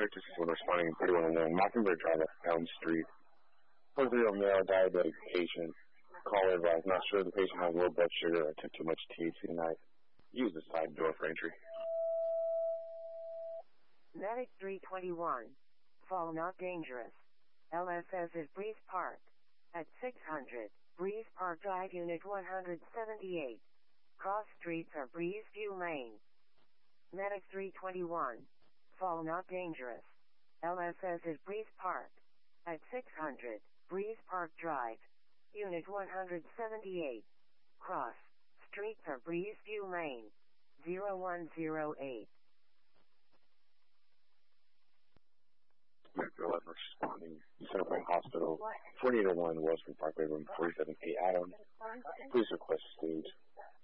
when responding to 3109 Mockingbird Drive at Elm Street. 430 male diabetic patient. Caller advised, not sure the patient has low blood sugar or took too much THC tonight. Use the side door for entry. Medic 321. Fall not dangerous. LSS is Breeze Park. At 600, Breeze Park Drive, Unit 178. Cross streets are Breeze View Lane. Medic 321. Fall not dangerous. LSS is Breeze Park. At 600, Breeze Park Drive. Unit 178. Cross streets are Breeze View Lane. 0108. Metro 11 responding. Centerpoint Hospital. 4801 Western Parkway, room 47A. Adam. Please request stage.